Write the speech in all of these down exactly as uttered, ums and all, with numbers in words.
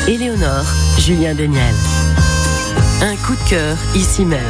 Éléonore, Julien Deniel. Un coup de cœur ici même.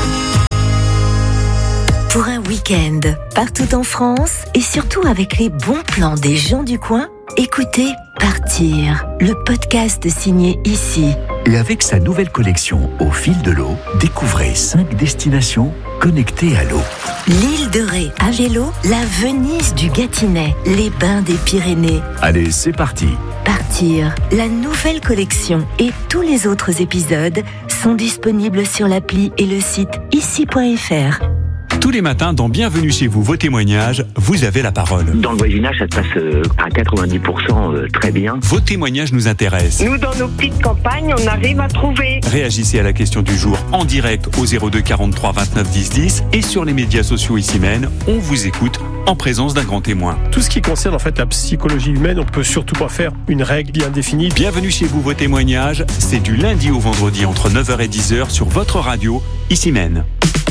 Pour un week-end, partout en France et surtout avec les bons plans des gens du coin, écoutez Partir, le podcast signé Ici. Et avec sa nouvelle collection Au fil de l'eau, découvrez cinq destinations connectées à l'eau. L'île de Ré à vélo, la Venise du Gâtinais, les bains des Pyrénées. Allez, c'est parti. Partir, la nouvelle collection et tous les autres épisodes sont disponibles sur l'appli et le site ici point f r. Tous les matins, dans Bienvenue chez vous, vos témoignages, vous avez la parole. Dans le voisinage, ça se passe euh, à quatre-vingt-dix pour cent euh, très bien. Vos témoignages nous intéressent. Nous, dans nos petites campagnes, on arrive à trouver. Réagissez à la question du jour en direct au zéro deux quarante-trois vingt-neuf dix dix et sur les médias sociaux ici même. On vous écoute en présence d'un grand témoin. Tout ce qui concerne en fait la psychologie humaine, on peut surtout pas faire une règle bien définie. Bienvenue chez vous, vos témoignages, c'est du lundi au vendredi entre neuf heures et dix heures sur votre radio, ici même.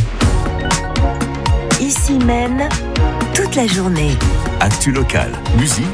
Ici mène toute la journée. Actu locale, musique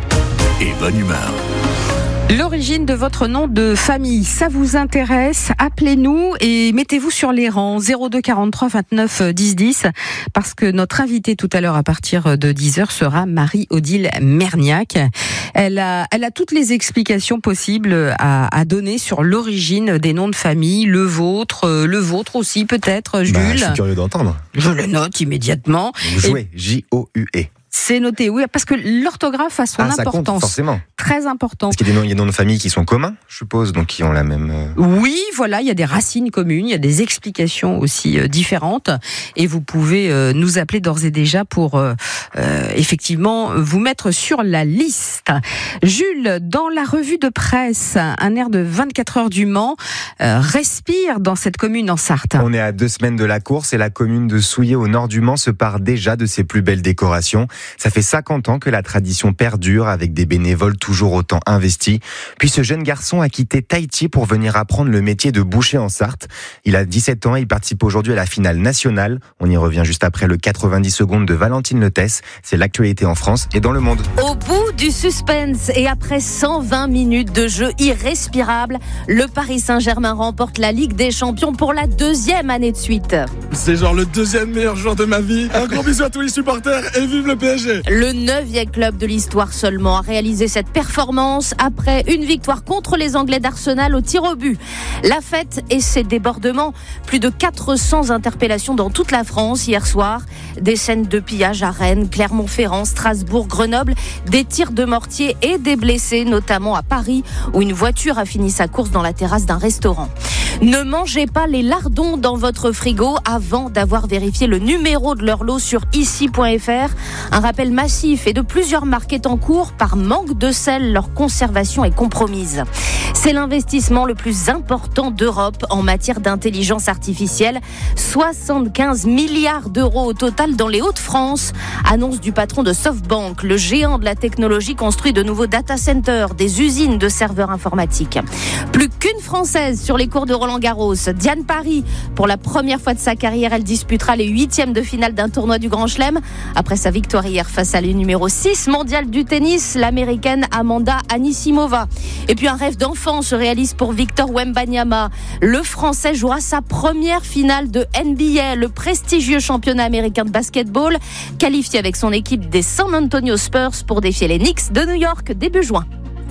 et bonne humeur. L'origine de votre nom de famille, ça vous intéresse? Appelez-nous et mettez-vous sur les rangs zéro deux quarante-trois vingt-neuf dix dix parce que notre invitée tout à l'heure à partir de dix heures sera Marie-Odile Merniac. Elle a, elle a toutes les explications possibles à, à donner sur l'origine des noms de famille, le vôtre, le vôtre aussi peut-être, Jules. Bah, je suis curieux d'entendre. Je le note immédiatement. Vous jouez, J O U E. C'est noté, oui, parce que l'orthographe a son ah, ça importance. Compte, forcément. Très important. Parce qu'il y a des noms, il y a des noms de famille qui sont communs, je suppose, donc qui ont la même... Euh... Oui, voilà, il y a des racines communes, il y a des explications aussi euh, différentes, et vous pouvez euh, nous appeler d'ores et déjà pour euh, euh, effectivement vous mettre sur la liste. Jules, dans la revue de presse, un air de vingt-quatre heures du Mans euh, respire dans cette commune en Sarthe. On est à deux semaines de la course et la commune de Souillé au nord du Mans se part déjà de ses plus belles décorations. Ça fait cinquante ans que la tradition perdure avec des bénévoles toujours autant investis. Puis ce jeune garçon a quitté Tahiti pour venir apprendre le métier de boucher en Sarthe. Il a dix-sept ans et il participe aujourd'hui à la finale nationale. On y revient juste après le quatre-vingt-dix secondes de Valentine Letès. C'est l'actualité en France et dans le monde. Au bout du suspense et après cent vingt minutes de jeu irrespirable, le Paris Saint-Germain remporte la Ligue des Champions pour la deuxième année de suite. C'est genre le deuxième meilleur joueur de ma vie. Un gros bisou à tous les supporters et vive le P S G. Le neuvième club de l'histoire seulement a réalisé cette performance après une victoire contre les Anglais d'Arsenal au tir au but. La fête et ses débordements, plus de quatre cents interpellations dans toute la France hier soir. Des scènes de pillage à Rennes, Clermont-Ferrand, Strasbourg, Grenoble, des tirs de mortier et des blessés, notamment à Paris, où une voiture a fini sa course dans la terrasse d'un restaurant. Ne mangez pas les lardons dans votre frigo avant d'avoir vérifié le numéro de leur lot sur ici point f r. Un rappel massif et de plusieurs marques est en cours. Par manque de sel, leur conservation est compromise. C'est l'investissement le plus important d'Europe en matière d'intelligence artificielle. soixante-quinze milliards d'euros au total dans les Hauts-de-France. Annonce du patron de SoftBank. Le géant de la technologie construit de nouveaux data centers, des usines de serveurs informatiques. Plus qu'une Française sur les cours de Roland-Garros. Diane Paris, pour la première fois de sa carrière, elle disputera les huitièmes de finale d'un tournoi du Grand Chelem. Après sa victoire hier face à la numéro six mondiale du tennis, l'américaine Amanda Anisimova. Et puis un rêve d'enfant se réalise pour Victor Wembanyama. Le Français jouera sa première finale de N B A, le prestigieux championnat américain de basketball, qualifié avec son équipe des San Antonio Spurs pour défier les Knicks de New York début juin.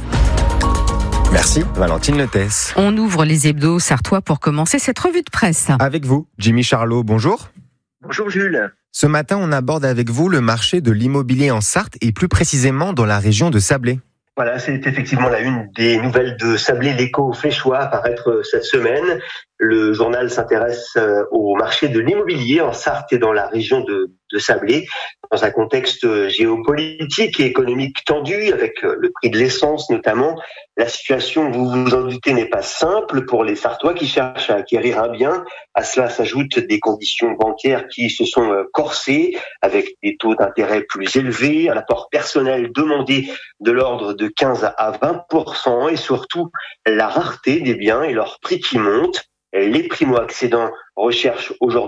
Merci Valentine Letès. On ouvre les hebdos sartois pour commencer cette revue de presse. Avec vous, Jimmy Charlot, bonjour. Bonjour Jules. Ce matin, on aborde avec vous le marché de l'immobilier en Sarthe et plus précisément dans la région de Sablé. Voilà, c'est effectivement la une des nouvelles de Sablé, l'Écho Fléchois, à paraître cette semaine. Le journal s'intéresse au marché de l'immobilier en Sarthe et dans la région de, de Sablé, dans un contexte géopolitique et économique tendu, avec le prix de l'essence notamment. La situation, vous vous en doutez, n'est pas simple pour les Sartois qui cherchent à acquérir un bien. À cela s'ajoutent des conditions bancaires qui se sont corsées, avec des taux d'intérêt plus élevés, un apport personnel demandé de l'ordre de quinze à vingt pour cent et surtout la rareté des biens et leur prix qui montent. Les primo-accédants recherchent aujourd'hui des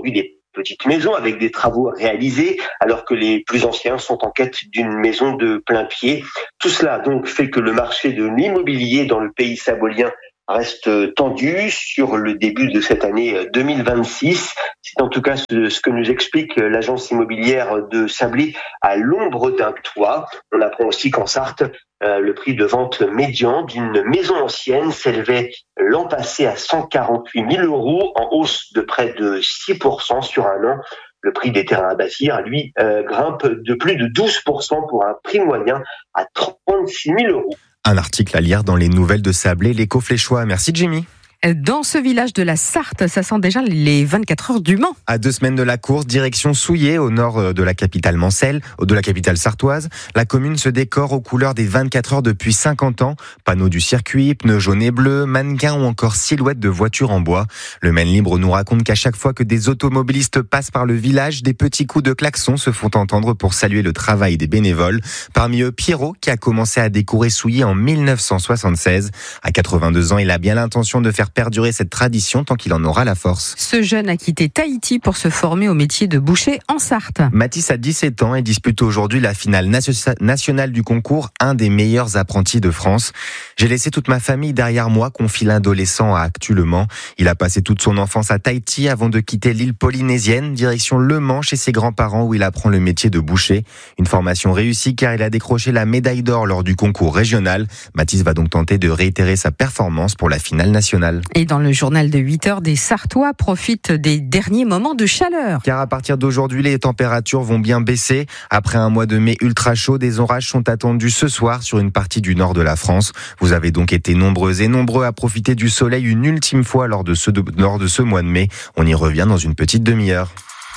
petite maison avec des travaux réalisés, alors que les plus anciens sont en quête d'une maison de plein pied. Tout cela donc fait que le marché de l'immobilier dans le pays sabolien reste tendu sur le début de cette année deux mille vingt-six. C'est en tout cas ce, ce que nous explique l'agence immobilière de Sablé à l'ombre d'un toit. On apprend aussi qu'en Sarthe, euh, le prix de vente médian d'une maison ancienne s'élevait l'an passé à cent quarante-huit mille euros, en hausse de près de six pour cent sur un an. Le prix des terrains à bâtir, lui, euh, grimpe de plus de douze pour cent pour un prix moyen à trente-six mille euros. Un article à lire dans les nouvelles de Sablé, l'Écho Fléchois. Merci Jimmy. Dans ce village de la Sarthe, ça sent déjà les vingt-quatre heures du Mans. À deux semaines de la course, direction Souillé, au nord de la capitale mancelle, de la capitale sartoise. La commune se décore aux couleurs des vingt-quatre heures depuis cinquante ans. Panneaux du circuit, pneus jaunes et bleus, mannequins ou encore silhouettes de voitures en bois. Le Maine Libre nous raconte qu'à chaque fois que des automobilistes passent par le village, des petits coups de klaxon se font entendre pour saluer le travail des bénévoles. Parmi eux, Pierrot, qui a commencé à décorer Souillé en mille neuf cent soixante-seize. À quatre-vingt-deux ans, il a bien l'intention de faire perdurer cette tradition tant qu'il en aura la force. Ce jeune a quitté Tahiti pour se former au métier de boucher en Sarthe. Mathis a dix-sept ans et dispute aujourd'hui la finale nationale du concours, un des meilleurs apprentis de France. J'ai laissé toute ma famille derrière moi, confie l'adolescent à Actu Le Mans. Il a passé toute son enfance à Tahiti avant de quitter l'île polynésienne, direction Le Mans chez ses grands-parents où il apprend le métier de boucher. Une formation réussie car il a décroché la médaille d'or lors du concours régional. Mathis va donc tenter de réitérer sa performance pour la finale nationale. Et dans le journal de huit heures, des Sartois profitent des derniers moments de chaleur. Car à partir d'aujourd'hui, les températures vont bien baisser. Après un mois de mai ultra chaud, des orages sont attendus ce soir sur une partie du nord de la France. Vous avez donc été nombreuses et nombreux à profiter du soleil une ultime fois lors de ce, lors de ce mois de mai. On y revient dans une petite demi-heure.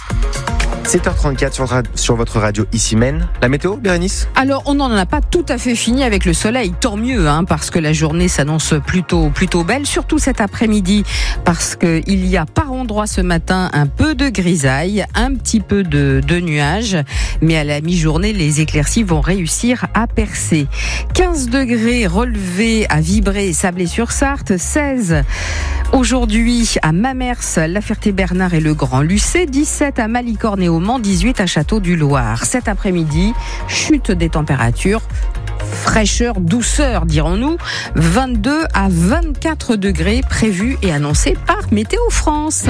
sept heures trente-quatre sur, sur votre radio ici Maine. La météo, Bérénice ? Alors, on n'en a pas tout à fait fini avec le soleil. Tant mieux, hein, parce que la journée s'annonce plutôt, plutôt belle, surtout cet après-midi, parce qu'il y a par endroits ce matin un peu de grisaille, un petit peu de, de nuages, mais à la mi-journée, les éclaircies vont réussir à percer. quinze degrés relevés à Vibré, Sablé-sur-Sarthe, seize aujourd'hui à Mamers, La Ferté-Bernard et le Grand Lucé, dix-sept à Malicorne et au Mans, dix-huit à Château-du-Loir. Cet après-midi, chute des températures, fraîcheur, douceur dirons-nous, vingt-deux à vingt-quatre degrés prévus et annoncés par Météo France.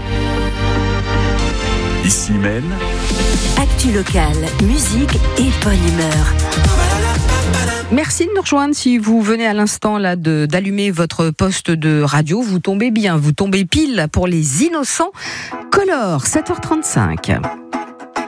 Ici Maine, Actu locale, musique et bonne humeur. Merci de nous rejoindre. Si vous venez à l'instant là de, d'allumer votre poste de radio, vous tombez bien, vous tombez pile pour les innocents Color, sept heures trente-cinq.